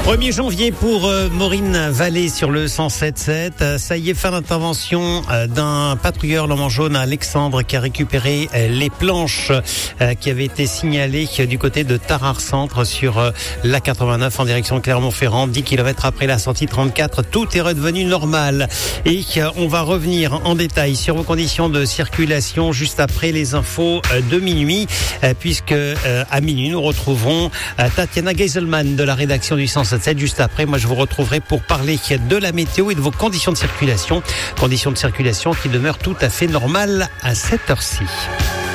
1er janvier pour Maureen Vallée sur le 107.7. Ça y est, fin d'intervention d'un patrouilleur l'homme en jaune, Alexandre, qui a récupéré les planches qui avaient été signalées du côté de Tarare Centre sur la 89 en direction Clermont-Ferrand. 10 km après la sortie 34, tout est redevenu normal. Et on va revenir en détail sur vos conditions de circulation juste après les infos de minuit, puisque à minuit nous retrouverons Tatiana Geiselman de la rédaction du 107.7. Juste après, moi je vous retrouverai pour parler de la météo et de vos conditions de circulation. Conditions de circulation qui demeurent tout à fait normales à cette heure-ci.